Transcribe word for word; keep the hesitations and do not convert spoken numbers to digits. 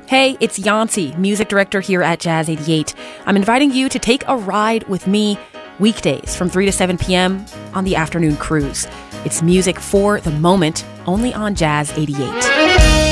Hey, it's Yancy, music director here at Jazz eighty-eight. I'm inviting you to take a ride with me weekdays from three to seven p.m. on the afternoon cruise. It's music for the moment, only on Jazz eighty-eight.